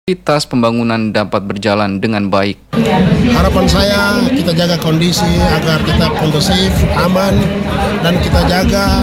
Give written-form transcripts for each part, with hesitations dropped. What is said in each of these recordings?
aktivitas pembangunan dapat berjalan dengan baik. Harapan saya kita jaga kondisi agar tetap kondusif, aman, dan kita jaga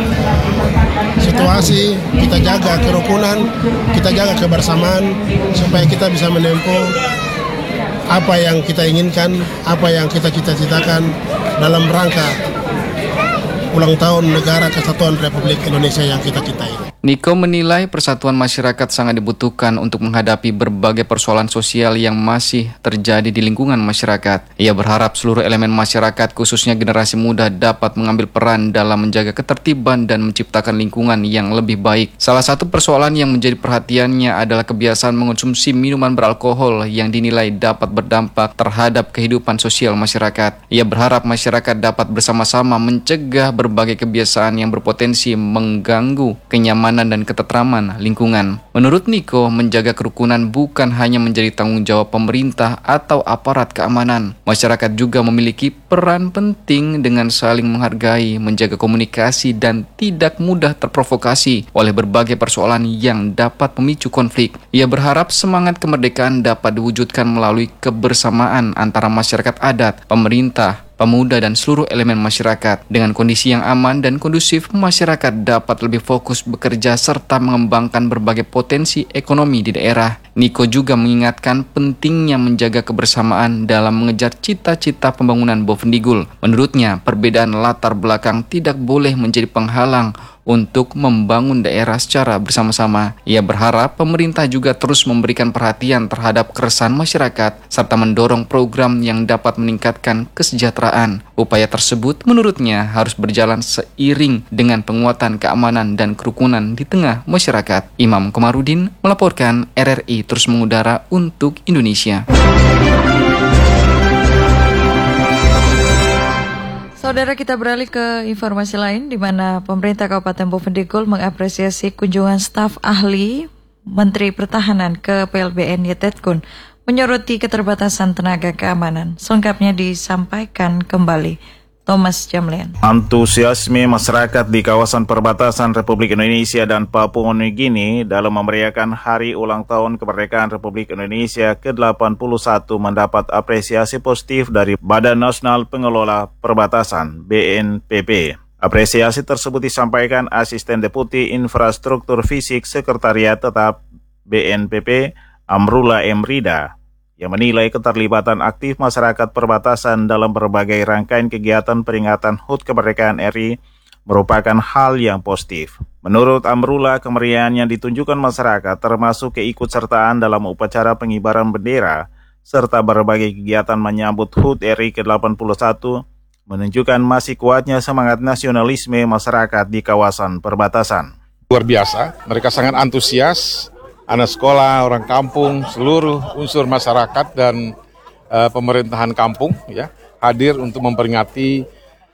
situasi, kita jaga kerukunan, kita jaga kebersamaan supaya kita bisa menempuh apa yang kita inginkan, apa yang kita cita-citakan dalam rangka ulang tahun Negara Kesatuan Republik Indonesia yang kita cintai. Niko menilai persatuan masyarakat sangat dibutuhkan untuk menghadapi berbagai persoalan sosial yang masih terjadi di lingkungan masyarakat. Ia berharap seluruh elemen masyarakat, khususnya generasi muda, dapat mengambil peran dalam menjaga ketertiban dan menciptakan lingkungan yang lebih baik. Salah satu persoalan yang menjadi perhatiannya adalah kebiasaan mengonsumsi minuman beralkohol yang dinilai dapat berdampak terhadap kehidupan sosial masyarakat. Ia berharap masyarakat dapat bersama-sama mencegah berbagai kebiasaan yang berpotensi mengganggu kenyamanan dan ketentraman lingkungan. Menurut Niko, menjaga kerukunan bukan hanya menjadi tanggung jawab pemerintah atau aparat keamanan. Masyarakat juga memiliki peran penting dengan saling menghargai, menjaga komunikasi, dan tidak mudah terprovokasi oleh berbagai persoalan yang dapat memicu konflik. Ia berharap semangat kemerdekaan dapat diwujudkan melalui kebersamaan antara masyarakat adat, pemerintah, pemuda, dan seluruh elemen masyarakat. Dengan kondisi yang aman dan kondusif, masyarakat dapat lebih fokus bekerja serta mengembangkan berbagai potensi ekonomi di daerah. Niko juga mengingatkan pentingnya menjaga kebersamaan dalam mengejar cita-cita pembangunan Bovendigul. Menurutnya, perbedaan latar belakang tidak boleh menjadi penghalang untuk membangun daerah secara bersama-sama. Ia berharap pemerintah juga terus memberikan perhatian terhadap keresahan masyarakat serta mendorong program yang dapat meningkatkan kesejahteraan. Upaya tersebut menurutnya harus berjalan seiring dengan penguatan keamanan dan kerukunan di tengah masyarakat. Imam Komarudin melaporkan, RRI terus mengudara untuk Indonesia. Saudara, kita beralih ke informasi lain di mana pemerintah Kabupaten Bovendigul mengapresiasi kunjungan staf ahli Menteri Pertahanan ke PLBN Yetetkun menyoroti keterbatasan tenaga keamanan. Selengkapnya disampaikan kembali Thomas Jamlian. Antusiasme masyarakat di kawasan perbatasan Republik Indonesia dan Papua Nugini dalam memeriahkan Hari Ulang Tahun Kemerdekaan Republik Indonesia ke-81 mendapat apresiasi positif dari Badan Nasional Pengelola Perbatasan (BNPB). Apresiasi tersebut disampaikan Asisten Deputi Infrastruktur Fisik Sekretariat Tetap BNPB Amrullah M. Rida, yang menilai keterlibatan aktif masyarakat perbatasan dalam berbagai rangkaian kegiatan peringatan HUT Kemerdekaan RI merupakan hal yang positif. Menurut Amrullah, kemeriahan yang ditunjukkan masyarakat termasuk keikutsertaan dalam upacara pengibaran bendera serta berbagai kegiatan menyambut HUT RI ke-81 menunjukkan masih kuatnya semangat nasionalisme masyarakat di kawasan perbatasan. Luar biasa, mereka sangat antusias. Anak sekolah, orang kampung, seluruh unsur masyarakat dan pemerintahan kampung ya hadir untuk memperingati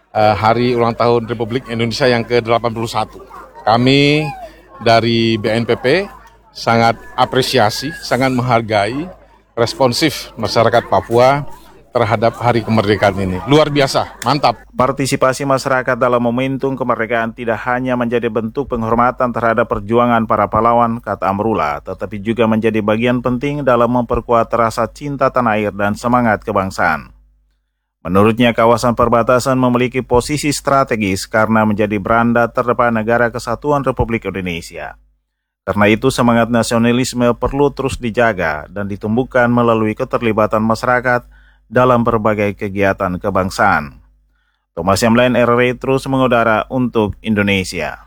Hari Ulang Tahun Republik Indonesia yang ke-81. Kami dari BNPB sangat apresiasi, sangat menghargai responsif masyarakat Papua terhadap Hari Kemerdekaan ini. Luar biasa, mantap. Partisipasi masyarakat dalam momentum kemerdekaan tidak hanya menjadi bentuk penghormatan terhadap perjuangan para pahlawan, kata Amrullah, tetapi juga menjadi bagian penting dalam memperkuat rasa cinta tanah air dan semangat kebangsaan. Menurutnya, kawasan perbatasan memiliki posisi strategis karena menjadi beranda terdepan Negara Kesatuan Republik Indonesia. Karena itu, semangat nasionalisme perlu terus dijaga dan ditumbuhkan melalui keterlibatan masyarakat dalam berbagai kegiatan kebangsaan. Thomas Jamlian, RRI terus mengudara untuk Indonesia.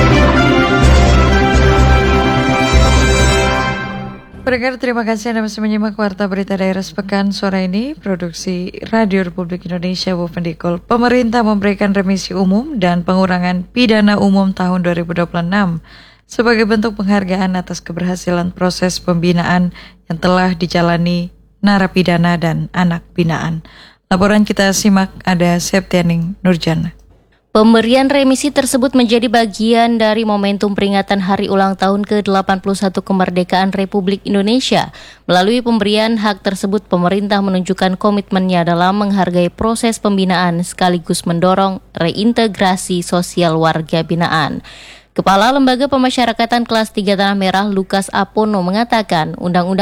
Pendengar, terima kasih Anda masih menyimak Warta Berita Daerah Sepekan sore ini, produksi Radio Republik Indonesia Bovendigul. Pemerintah memberikan remisi umum dan pengurangan pidana umum tahun 2026 sebagai bentuk penghargaan atas keberhasilan proses pembinaan yang telah dijalani narapidana dan anak binaan. Laporan kita simak, ada Septianing Nurjana. Pemberian remisi tersebut menjadi bagian dari momentum peringatan Hari Ulang Tahun ke-81 Kemerdekaan Republik Indonesia. Melalui pemberian hak tersebut, pemerintah menunjukkan komitmennya dalam menghargai proses pembinaan sekaligus mendorong reintegrasi sosial warga binaan. Kepala Lembaga Pemasyarakatan Kelas 3 Tanah Merah Lukas Apono mengatakan, Undang-Undang